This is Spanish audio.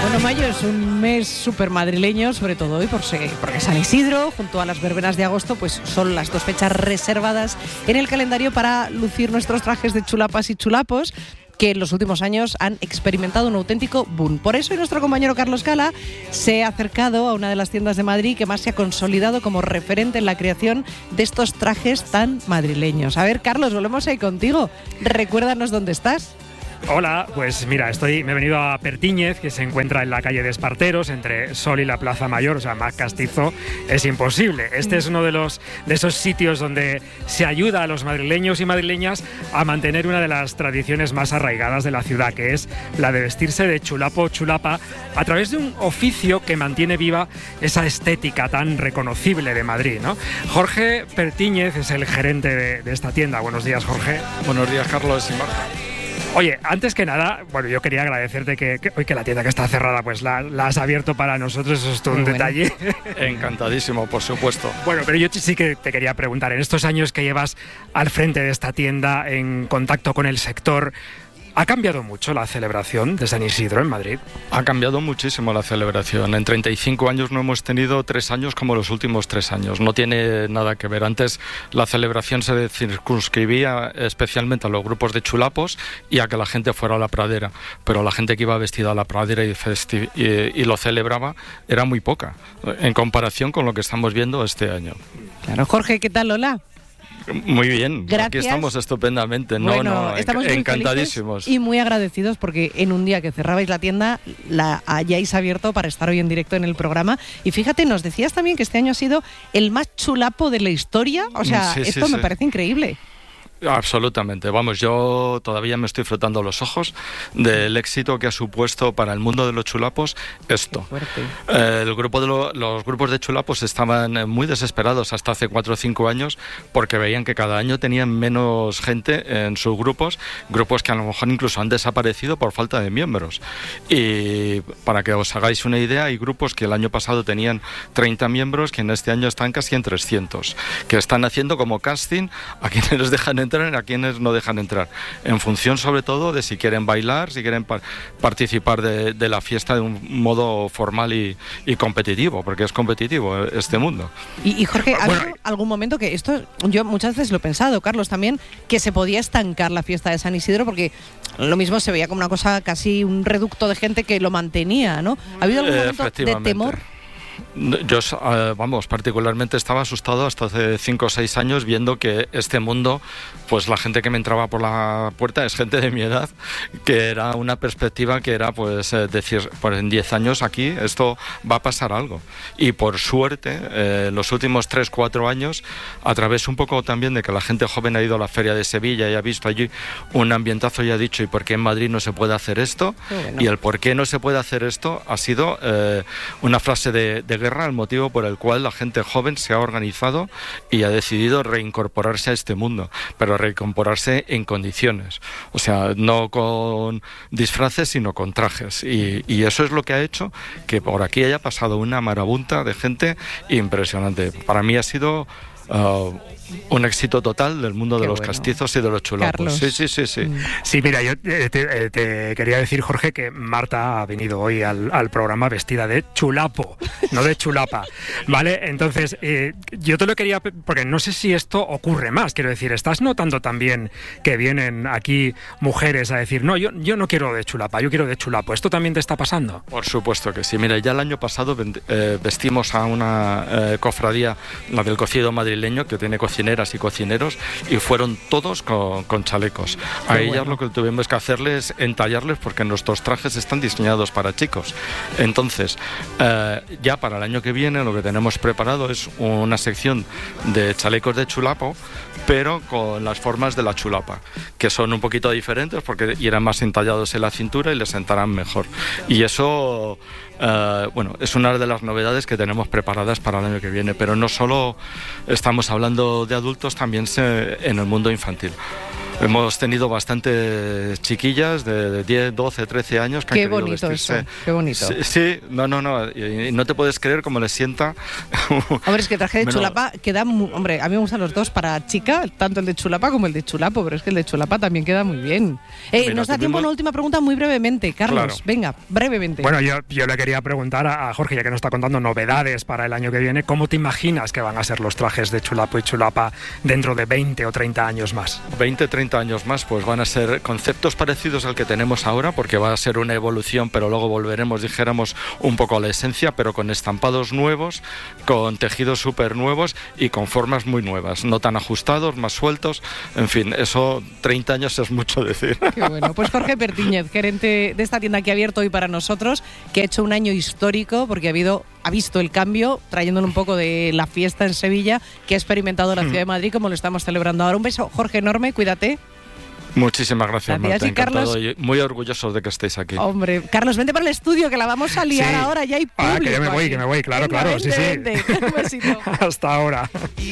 Bueno, mayo es un mes súper madrileño, sobre todo hoy porque San Isidro, junto a las verbenas de agosto, pues son las dos fechas reservadas en el calendario para lucir nuestros trajes de chulapas y chulapos, que en los últimos años han experimentado un auténtico boom. Por eso nuestro compañero Carlos Cala se ha acercado a una de las tiendas de Madrid que más se ha consolidado como referente en la creación de estos trajes tan madrileños. A ver, Carlos, volvemos ahí contigo. Recuérdanos dónde estás. Hola, pues mira, me he venido a Pertíñez, que se encuentra en la calle de Esparteros, entre Sol y la Plaza Mayor, o sea, más castizo es imposible. Este es uno de esos sitios donde se ayuda a los madrileños y madrileñas a mantener una de las tradiciones más arraigadas de la ciudad, que es la de vestirse de chulapo o chulapa a través de un oficio que mantiene viva esa estética tan reconocible de Madrid, ¿no? Jorge Pertíñez es el gerente de esta tienda. Buenos días, Jorge. Buenos días, Carlos y Marta. Oye, antes que nada, bueno, yo quería agradecerte que hoy que la tienda que está cerrada, pues la has abierto para nosotros, eso es todo un detalle. Encantadísimo, por supuesto. Bueno, pero yo sí que te quería preguntar, en estos años que llevas al frente de esta tienda, en contacto con el sector, ¿ha cambiado mucho la celebración de San Isidro en Madrid? Ha cambiado muchísimo la celebración. En 35 años no hemos tenido 3 años como los últimos 3 años. No tiene nada que ver. Antes la celebración se circunscribía especialmente a los grupos de chulapos y a que la gente fuera a la pradera. Pero la gente que iba vestida a la pradera y lo celebraba era muy poca, en comparación con lo que estamos viendo este año. Claro, Jorge, ¿qué tal? Hola. Muy bien, gracias. Aquí estamos estupendamente. Estamos encantadísimos y muy agradecidos porque en un día que cerrabais la tienda la hayáis abierto para estar hoy en directo en el programa. Y fíjate, nos decías también que este año ha sido el más chulapo de la historia. O sea, esto me parece increíble. Absolutamente, vamos, yo todavía me estoy frotando los ojos del éxito que ha supuesto para el mundo de los chulapos esto. Los grupos de chulapos estaban muy desesperados hasta hace 4 o 5 años porque veían que cada año tenían menos gente en sus grupos que a lo mejor incluso han desaparecido por falta de miembros. Y para que os hagáis una idea, hay grupos que el año pasado tenían 30 miembros que en este año están casi en 300, que están haciendo como casting a quienes les dejan entrar y a quienes no dejan entrar, en función sobre todo de si quieren bailar, si quieren participar de la fiesta de un modo formal y competitivo, porque es competitivo este mundo. Y Jorge, ¿ha habido algún momento que esto, yo muchas veces lo he pensado, Carlos, también, que se podía estancar la fiesta de San Isidro porque lo mismo se veía como una cosa, casi un reducto de gente que lo mantenía, ¿no? ¿Ha habido algún momento de temor? Yo, particularmente estaba asustado hasta hace 5 o 6 años viendo que este mundo, pues la gente que me entraba por la puerta es gente de mi edad, que era una perspectiva que era, pues, decir, pues en 10 años aquí esto va a pasar algo. Y por suerte, los últimos 3 o 4 años, a través un poco también de que la gente joven ha ido a la Feria de Sevilla y ha visto allí un ambientazo y ha dicho, ¿y por qué en Madrid no se puede hacer esto? Bueno. Y el por qué no se puede hacer esto ha sido una frase de guerra, el motivo por el cual la gente joven se ha organizado y ha decidido reincorporarse a este mundo, pero reincorporarse en condiciones, o sea, no con disfraces sino con trajes, y eso es lo que ha hecho que por aquí haya pasado una marabunta de gente impresionante. Para mí ha sido un éxito total del mundo de los castizos y de los chulapos. Sí. Sí, mira, yo te quería decir, Jorge, que Marta ha venido hoy al programa vestida de chulapo, no de chulapa, ¿vale? Entonces, yo te lo quería, porque no sé si esto ocurre más, quiero decir, ¿estás notando también que vienen aquí mujeres a decir, no, yo no quiero de chulapa, yo quiero de chulapo? ¿Esto también te está pasando? Por supuesto que sí. Mira, ya el año pasado vestimos a una cofradía, la del cocido madrileño, que tiene cocineras y cocineros, y fueron todos con chalecos. A ellas lo que tuvimos que hacerles es entallarles, porque nuestros trajes están diseñados para chicos. Entonces, ya para el año que viene lo que tenemos preparado es una sección de chalecos de chulapo, pero con las formas de la chulapa, que son un poquito diferentes porque irán más entallados en la cintura y les sentarán mejor. Y eso, es una de las novedades que tenemos preparadas para el año que viene, pero no solo estamos hablando de adultos, también en el mundo infantil. Hemos tenido bastantes chiquillas de 10, 12, 13 años que qué han querido bonito vestirse. eso, qué bonito. Sí, no, y no te puedes creer cómo les sienta. Hombre, es que el traje de chulapa queda hombre, a mí me gustan los dos para chica, tanto el de chulapa como el de chulapo, pero es que el de chulapa también queda muy bien. Mira, Nos da tiempo a una última pregunta muy brevemente, Carlos. Claro. Venga, brevemente. Bueno, yo le quería preguntar a Jorge, ya que nos está contando novedades para el año que viene, ¿cómo te imaginas que van a ser los trajes de chulapo y chulapa dentro de 20 o 30 años más? 20, 30 años más, pues van a ser conceptos parecidos al que tenemos ahora, porque va a ser una evolución, pero luego volveremos, dijéramos, un poco a la esencia, pero con estampados nuevos, con tejidos súper nuevos y con formas muy nuevas, no tan ajustados, más sueltos, en fin, eso 30 años es mucho decir. Qué bueno. Pues Jorge Pertíñez, gerente de esta tienda que ha abierto hoy para nosotros, que ha hecho un año histórico porque ha visto el cambio, trayéndole un poco de la fiesta en Sevilla que ha experimentado la ciudad de Madrid, como lo estamos celebrando ahora. Un beso, Jorge, enorme, cuídate. Muchísimas gracias, Marta, y Carlos, encantado y muy orgullosos de que estéis aquí. Hombre, Carlos, vente para el estudio que la vamos a liar ahora, ya hay público. Que me voy, claro, Venga, claro, vente, sí. vente. Un besito. Hasta ahora.